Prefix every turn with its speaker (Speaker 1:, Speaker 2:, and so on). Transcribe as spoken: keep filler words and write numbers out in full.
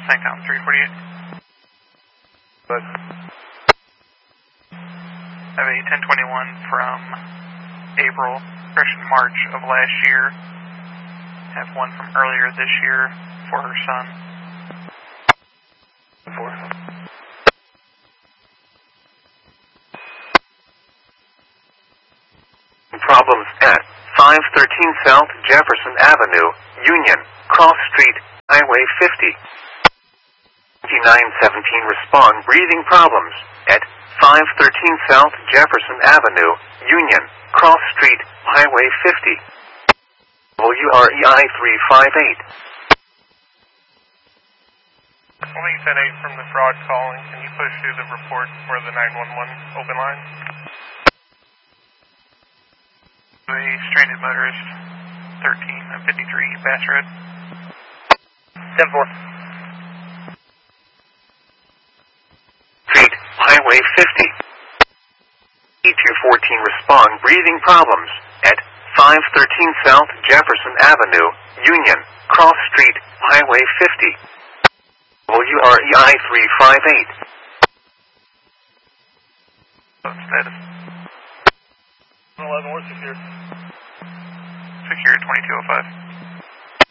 Speaker 1: Sanktown three forty-eight.
Speaker 2: But
Speaker 1: I have a ten twenty-one from April, correction, March of last year. I have one from earlier this year for her son.
Speaker 2: Four. Problems at five thirteen South Jefferson Avenue, Union, Cross Street, Highway fifty. twenty-nine seventeen respond breathing problems at five thirteen South Jefferson Avenue, Union, Cross Street, Highway fifty. W R E I three five eight.
Speaker 3: Only ten eight from the fraud calling. Can you push through the report for the nine one one open line?
Speaker 1: A stranded motorist, thirteen fifty-three Bass Road.
Speaker 3: ten four.
Speaker 2: Street, Highway fifty. E two fourteen respond breathing problems at five thirteen South Jefferson Avenue, Union, Cross Street, Highway fifty. W R E I three five eight.
Speaker 1: Status.
Speaker 3: eleven, we're secured.
Speaker 1: Secure twenty-two oh five.